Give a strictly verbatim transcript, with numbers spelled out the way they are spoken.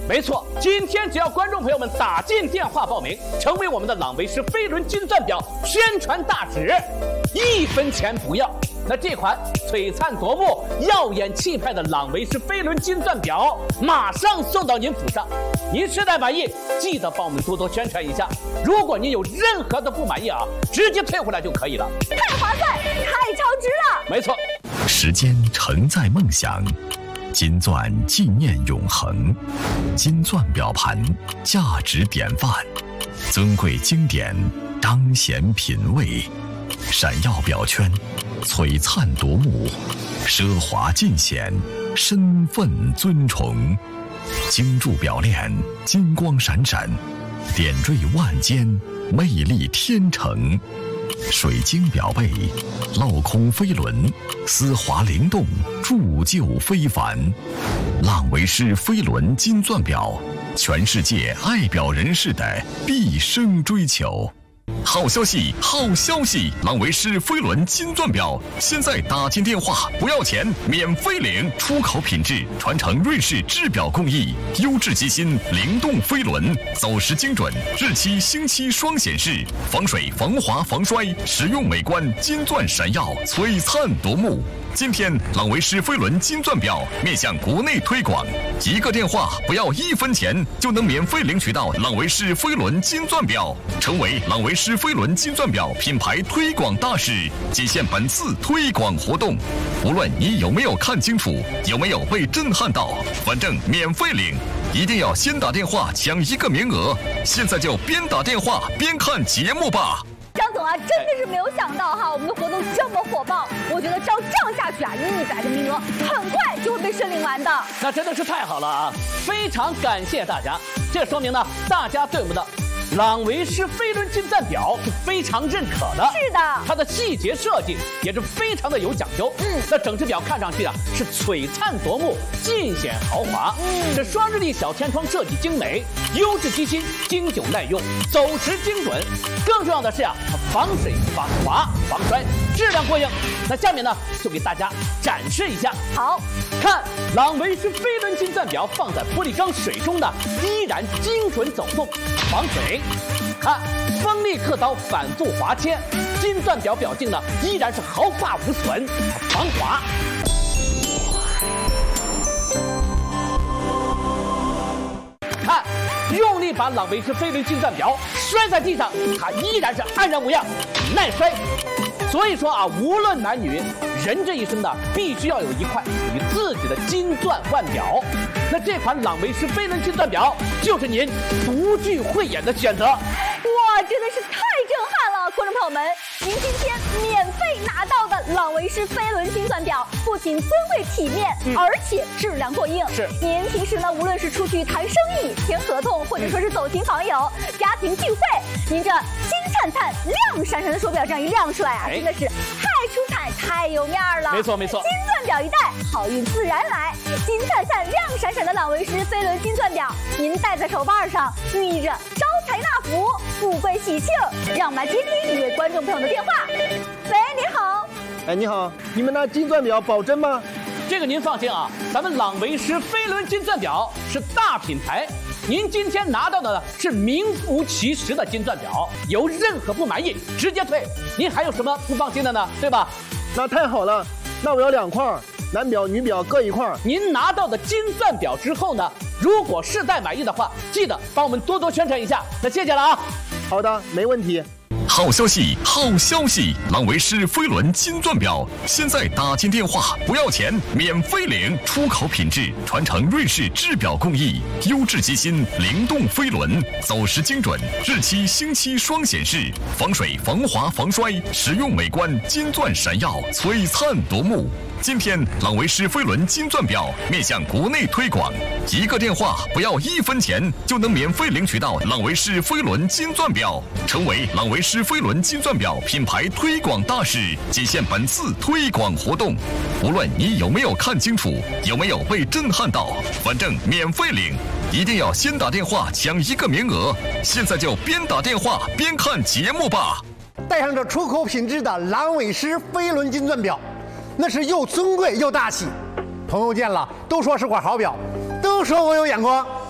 没错，今天只要观众朋友们打进电话报名，成为我们的朗维诗飞轮金钻表宣传大使，一分钱不要。那这款璀璨夺目、耀眼气派的朗维诗飞轮金钻表，马上送到您府上。您实在满意，记得帮我们多多宣传一下。如果您有任何的不满意啊，直接退回来就可以了。 太划算，太超值了！ 没错， 时间承载梦想，金钻纪念永恒，金钻表盘价值典范，尊贵经典彰显品味，闪耀表圈璀璨夺目，奢华尽显身份尊崇，精铸表链金光闪闪，点缀万间魅力天成，水晶表背镂空飞轮丝滑灵动，铸就非凡。朗维诗飞轮金钻表，全世界爱表人士的毕生追求。好消息，好消息！朗维诗飞轮金钻表，现在打进电话不要钱，免费领，出口品质，传承瑞士制表工艺，优质机芯，灵动飞轮，走时精准，日期星期双显示，防水、防滑、防摔，实用美观，金钻闪耀，璀璨夺目。今天朗维诗飞轮金钻表面向国内推广，一个电话不要一分钱，就能免费领取到朗维诗飞轮金钻表，成为朗维诗飞轮金钻表品牌推广大使，仅限本次推广活动。无论你有没有看清楚，有没有被震撼到，反正免费领，一定要先打电话抢一个名额。现在就边打电话边看节目吧。 张总啊，真的是没有想到哈，我们的活动这么火爆。我觉得照这样下去啊，一百个名额很快就会被申领完的。 那真的是太好了啊！非常感谢大家，这说明呢，大家对我们的朗维诗飞轮金钻表是非常认可的。 是的， 它的细节设计也是非常的有讲究。 嗯， 那整只表看上去啊是璀璨夺目，尽显豪华。 嗯， 这双日历小天窗设计精美，优质机芯，经久耐用，走时精准。更重要的是啊，它防水、防滑、防摔，质量过硬。那下面呢，就给大家展示一下。 好， 看朗维诗飞轮金钻表放在玻璃缸水中的，依然精准走动，防水。看锋利刻刀反复划切，金钻表表径呢依然是毫发无损，防滑。看，用力把朗维诗飞轮金钻表摔在地上，它依然是安然无恙，耐摔。所以说啊，无论男女，人这一生呢，必须要有一块属于自己的金钻腕表。那这款朗维诗飞轮金钻表就是您独具慧眼的选择。 哇，真的是太震撼了！观众朋友们，您今天免费拿到的朗维诗飞轮金钻表，不仅尊贵体面，嗯、而且质量过硬。 是， 您平时呢，无论是出去谈生意、签合同，或者说是走亲访友、嗯、家庭聚会，您这金灿灿、亮闪闪的手表这样一亮出来啊，哎、真的是太出彩、太有面儿了。 没错没错， 金钻表一戴，好运自然来。金灿灿、亮闪闪的朗维诗飞轮金钻表，您戴在手腕上，寓意着招财纳福、富贵喜庆。让我们来接听一位观众朋友的电话。喂，你好。 哎，你好，你们那金钻表保真吗？ 这个您放心啊，咱们朗维诗飞轮金钻表是大品牌，您今天拿到的是名副其实的金钻表，有任何不满意直接退。您还有什么不放心的呢？对吧？ 那太好了，那我要两块，男表女表各一块。 您拿到的金钻表之后呢，如果试戴满意的话，记得帮我们多多宣传一下。那谢谢了啊。 好的，没问题。 好消息，好消息！朗维诗飞轮金钻表，现在打进电话不要钱，免费领，出口品质，传承瑞士制表工艺，优质机芯，灵动飞轮，走时精准，日期星期双显示，防水、防滑、防摔，实用美观，金钻闪耀，璀璨夺目。今天朗维诗飞轮金钻表面向国内推广，一个电话不要一分钱，就能免费领取到朗维诗飞轮金钻表，成为朗维诗飞轮金钻表品牌推广大使，仅限本次推广活动。无论你有没有看清楚，有没有被震撼到，反正免费领，一定要先打电话抢一个名额。现在就边打电话边看节目吧。 戴上这出口品质的朗维诗飞轮金钻表，那是又尊贵又大气，朋友见了都说是块好表，都说我有眼光。